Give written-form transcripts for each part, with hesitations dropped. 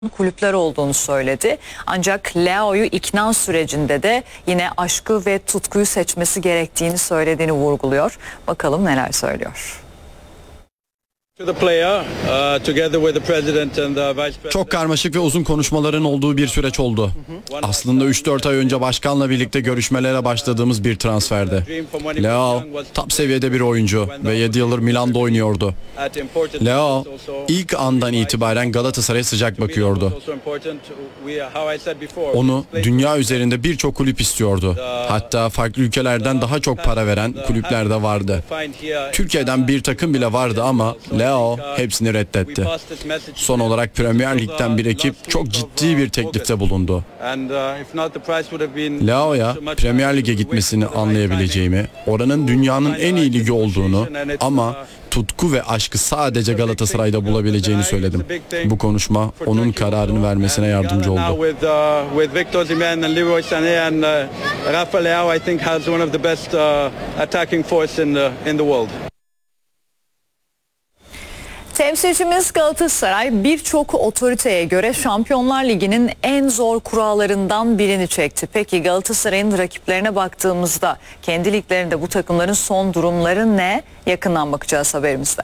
kulüpler olduğunu söyledi. Ancak Leao'yu ikna sürecinde de yine aşkı ve tutkuyu seçmesi gerektiğini söylediğini vurguluyor. Bakalım neler söylüyor. Çok karmaşık ve uzun konuşmaların olduğu bir süreç oldu. Aslında 3-4 ay önce başkanla birlikte görüşmelere başladığımız bir transferdi. Leao top seviyede bir oyuncu ve 7 yıldır Milan'da oynuyordu. Leao ilk andan itibaren Galatasaray'a sıcak bakıyordu. Onu dünya üzerinde birçok kulüp istiyordu. Hatta farklı ülkelerden daha çok para veren kulüpler de vardı. Türkiye'den bir takım bile vardı ama Leao hepsini reddetti. Son olarak Premier Lig'den bir ekip çok ciddi bir teklifte bulundu. Leao'ya Premier Lig'e gitmesini anlayabileceğimi, oranın dünyanın en iyi ligi olduğunu ama tutku ve aşkı sadece Galatasaray'da bulabileceğini söyledim. Bu konuşma onun kararını vermesine yardımcı oldu. Temsilcimiz Galatasaray birçok otoriteye göre Şampiyonlar Ligi'nin en zor kurallarından birini çekti. Peki Galatasaray'ın rakiplerine baktığımızda kendi liglerinde bu takımların son durumları ne? Yakından bakacağız haberimizde.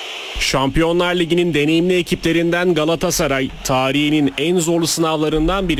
Şampiyonlar Ligi'nin deneyimli ekiplerinden Galatasaray tarihinin en zorlu sınavlarından biri.